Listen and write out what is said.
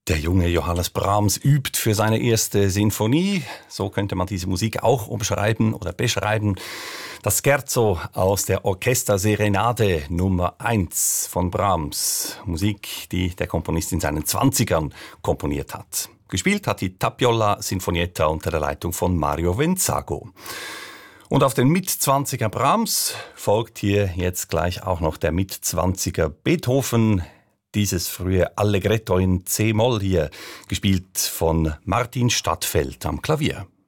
Der junge Johannes Brahms übt für seine erste Sinfonie. So könnte man diese Musik auch umschreiben oder beschreiben. Das Scherzo aus der Orchesterserenade Nummer 1 von Brahms. Musik, die der Komponist in seinen 20ern komponiert hat. Gespielt hat die Tapiola Sinfonietta unter der Leitung von Mario Venzago. Und auf den Mitzwanziger Brahms folgt hier jetzt gleich auch noch der Mitzwanziger Beethoven. Dieses frühe Allegretto in C-Moll hier, gespielt von Martin Stadtfeld am Klavier.